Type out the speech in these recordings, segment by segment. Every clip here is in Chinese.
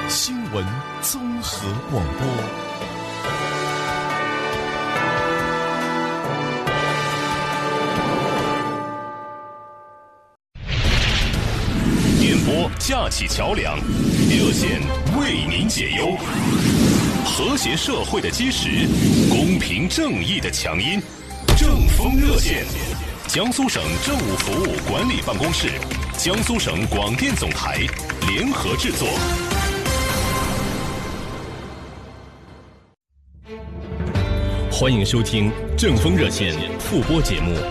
新闻综合广播。电波架起桥梁，热线为您解忧，和谐社会的基石，公平正义的强音。政风热线，江苏省政务服务管理办公室、江苏省广电总台联合制作。欢迎收听政风热线复播节目。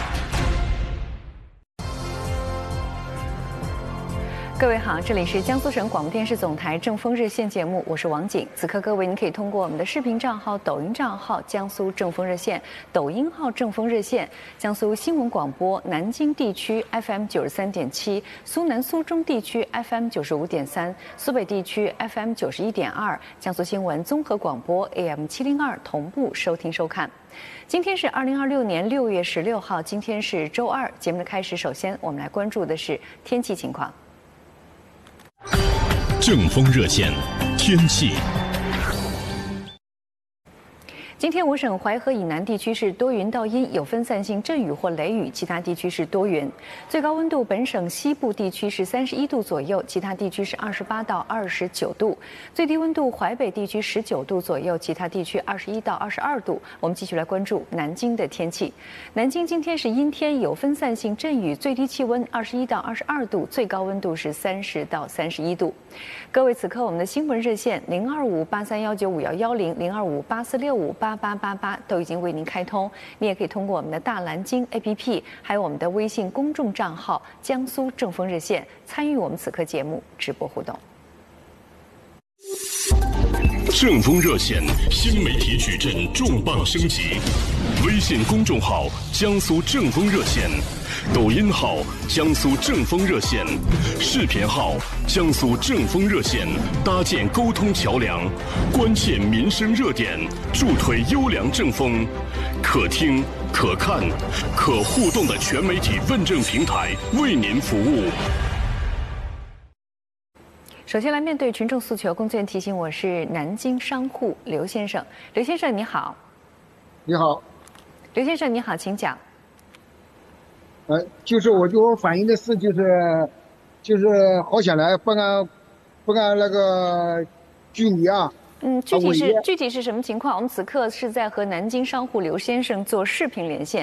各位好，这里是江苏省广播电视总台政风热线节目，我是王景。此刻各位，您可以通过我们的视频账号、抖音账号江苏政风热线、抖音号政风热线、江苏新闻广播南京地区 FM 93.7、苏南苏中地区 FM 95.3、苏北地区 FM 91.2、江苏新闻综合广播 AM 702同步收听收看。今天是2026年6月16号，今天是周二。节目的开始，首先我们来关注的是天气情况。 政风热线天气。 今天我省淮河以南地区是多云到阴，有分散性阵雨或雷雨，其他地区是多云。最高温度本省西部地区是31度左右，其他地区是28到29度。最低温度淮北地区19度左右，其他地区21到22度。我们继续来关注南京的天气。南京今天是阴天，有分散性阵雨，最低气温21到22度，最高温度是30到31度。各位，此刻我们的新闻热线02583195110、02584658888都已经为您开通，你也可以通过我们的大蓝鲸 APP， 还有我们的微信公众账号江苏政风热线参与我们此刻节目直播互动。 政风热线新媒体矩阵重磅升级，微信公众号江苏政风热线，抖音号江苏政风热线，视频号江苏政风热线，搭建沟通桥梁，关切民生热点，助推优良政风，可听可看可互动的全媒体问政平台，为您服务。 首先来面对群众诉求，工作人员提醒我是南京商户刘先生。刘先生你好。 你好。 刘先生你好，请讲。 就是我反映的是就是好想来不按那个距离啊。 具体是什么情况？我们此刻是在和南京商户刘先生做视频连线。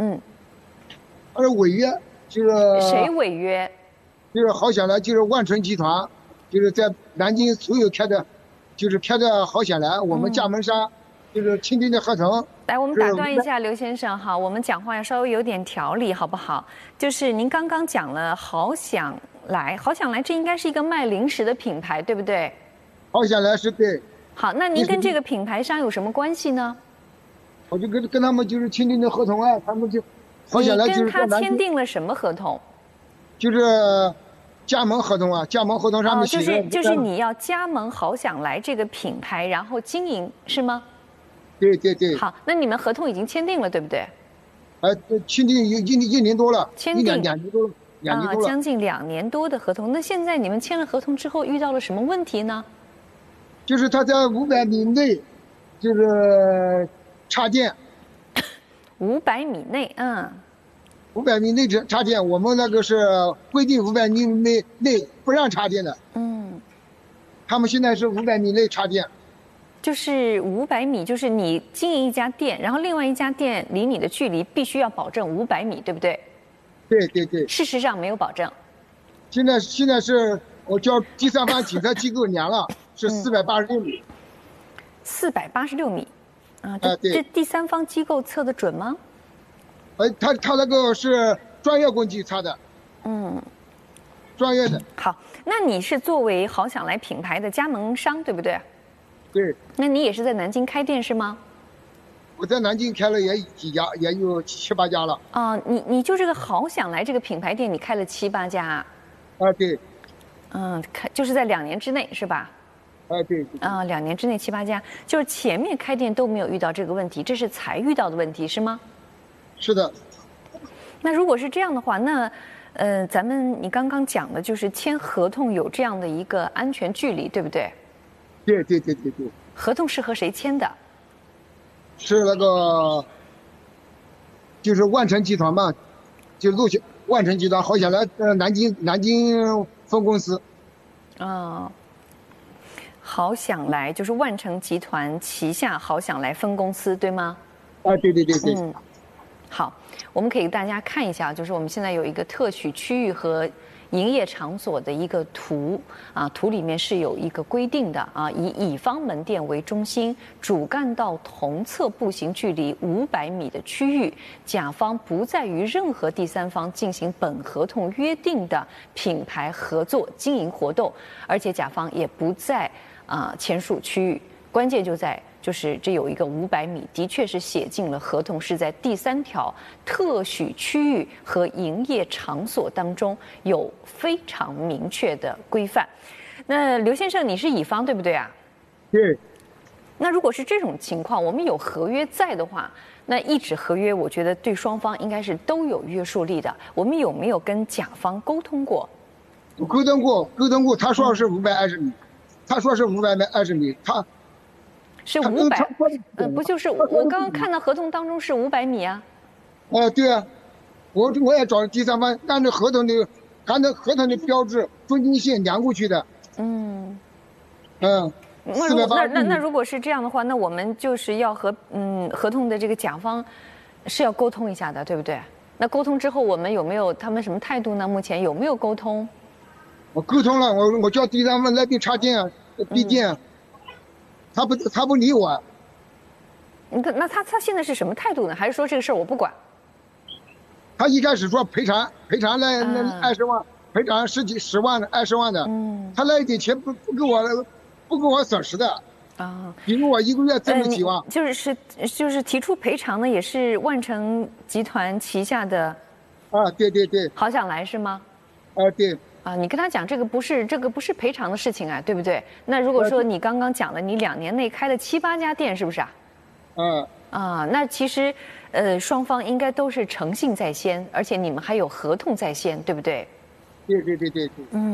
违约就是谁违约？ 就是好想来，就是万春集团。就是在南京所有开的好想来，我们加盟商就是签订的合同。 来，我们打断一下刘先生哈，我们讲话要稍微有点条理，好不好？就是您刚刚讲了好想来，这应该是一个卖零食的品牌，对不对？ 好想来是对。 好，那您跟这个品牌商有什么关系呢？ 我就跟他们就是签订的合同啊，他们就好想来就是。 你跟他签订了什么合同？ 就是加盟合同啊，加盟合同上面写的。 就是你要加盟好想来这个品牌，然后经营是吗？ 对。 好，那你们合同已经签订了，对不对？ 签订一年多了， 签订 2年多了，2年多了， 将近2年多的合同。那现在你们签了合同之后遇到了什么问题呢？ 就是他在500米内，就是插电。 500米内 ，500米内插电，我们那个是规定500米内不让插电的。他们现在是500米内插电。 就是500米，就是你经营一家店，然后另外一家店离你的距离必须要保证500米，对不对？ 对。 事实上没有保证。 现在是我叫第三方检测机构量了，是486米。 486米，这第三方机构测得准吗？ 他那个是专业工具测的。专业的。 好，那你是作为好想来品牌的加盟商，对不对？ 对。 那你也是在南京开店是吗？ 我在南京开了也几家，也有7、8家了。 你就这个好想来这个品牌店，你开了7、8家。 对。 就是在2年之内是吧？ 对。 2年之内7、8家，就是前面开店都没有遇到这个问题，这是才遇到的问题是吗？ 是的。 那如果是这样的话，那咱们你刚刚讲的就是签合同有这样的一个安全距离，对不对？ 对。 合同是和谁签的？ 是那个，就是万成集团嘛，就万成集团好像来南京分公司。 好想来就是万成集团旗下好想来分公司，对吗？ 对。 好，我们可以给大家看一下，就是我们现在有一个特许区域和营业场所的一个图啊，图里面是有一个规定的啊，以乙方门店为中心，主干道同侧步行距离500米的区域，甲方不再与任何第三方进行本合同约定的品牌合作经营活动，而且甲方也不再签署区域。关键就是这有一个500米，的确是写进了合同，是在第3条特许区域和营业场所当中有非常明确的规范。那刘先生，你是乙方对不对啊？ 对。 那如果是这种情况，我们有合约在的话，那一纸合约，我觉得对双方应该是都有约束力的。我们有没有跟甲方沟通过？ 沟通过，他说是520米，他说是520米，他。 是500，不就是我刚刚看到合同当中是500米啊？ 对啊，我也找第三方按照合同的标志中间线量过去的。 那如果是这样的话，那我们就是要和合同的这个甲方是要沟通一下的，对不对？那沟通之后，我们有没有他们什么态度呢？目前有没有沟通？ 我沟通了，我叫第三方来插电啊，闭电。他不理我。 那他现在是什么态度呢？还是说这个事儿我不管？ 他一开始说赔偿那20万，赔偿10万的20万的。他那一点钱不给我损失的。比如我1个月挣了几万。 就是提出赔偿的也是万成集团旗下的。 对。 好想来是吗？ 对。 你跟他讲这个不是赔偿的事情啊，对不对？那如果说你刚刚讲了，你2年内开了7、8家店，是不是啊？那其实双方应该都是诚信在先，而且你们还有合同在先，对不对？ 对。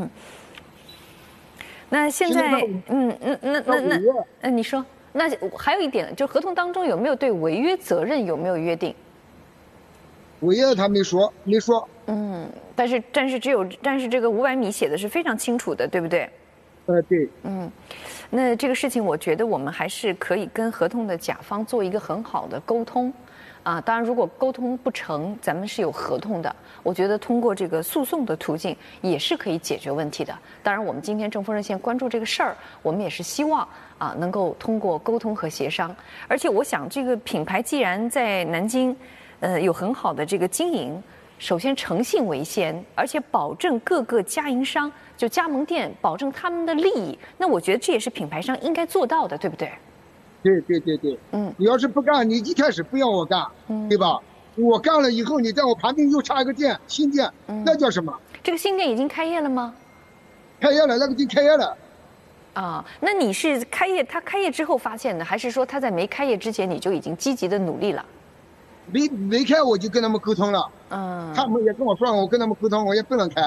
那现在那你说，那还有一点，就合同当中有没有对违约责任有没有约定？ 违约他没说。 但是这个500米写的是非常清楚的，对不对？ 对。 那这个事情我觉得我们还是可以跟合同的甲方做一个很好的沟通，当然如果沟通不成，咱们是有合同的，我觉得通过这个诉讼的途径也是可以解决问题的。当然我们今天正风热线关注这个事儿，我们也是希望能够通过沟通和协商，而且我想这个品牌既然在南京有很好的这个经营，首先诚信为先，而且保证各个加营商就加盟店保证他们的利益，那我觉得这也是品牌商应该做到的，对不对？ 对。你要是不干，你一开始不要我干，对吧？我干了以后，你在我旁边又插一个店，新店，那叫什么？ 这个新店已经开业了吗？ 开业了，那个店开业了。 那你是他开业之后发现的，还是说他在没开业之前你就已经积极的努力了？ 没开我就跟他们沟通了。他们也跟我说，我跟他们沟通，我也不能开。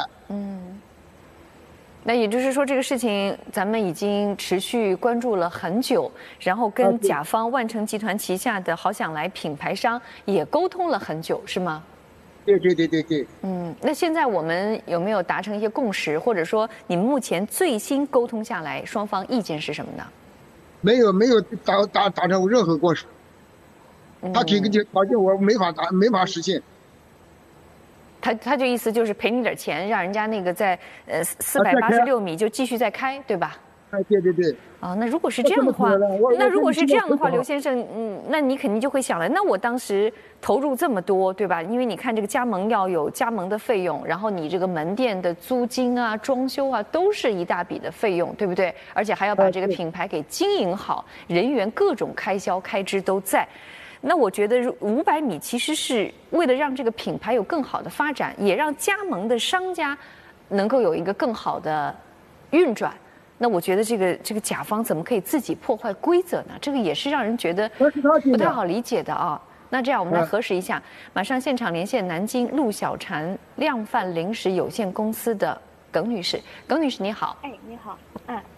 那也就是说，这个事情咱们已经持续关注了很久，然后跟甲方万成集团旗下的好想来品牌商也沟通了很久，是吗？ 对。 那现在我们有没有达成一些共识，或者说你们目前最新沟通下来，双方意见是什么呢？ 没有达成任何共识。他提个条件我没法实现。 他这意思就是赔你点钱，让人家那个在486米就继续再开，对吧？ 对。 那如果是这样的话，刘先生，那你肯定就会想了，那我当时投入这么多，对吧？因为你看这个加盟要有加盟的费用，然后你这个门店的租金啊、装修啊，都是一大笔的费用，对不对？而且还要把这个品牌给经营好，人员各种开销开支都在。那我觉得500米其实是为了让这个品牌有更好的发展，也让加盟的商家能够有一个更好的运转。那我觉得这个甲方怎么可以自己破坏规则呢？这个也是让人觉得不太好理解的啊。 那这样我们来核实一下，马上现场连线南京陆小禅量贩零食有限公司的耿女士。耿女士你好。 哎，你好。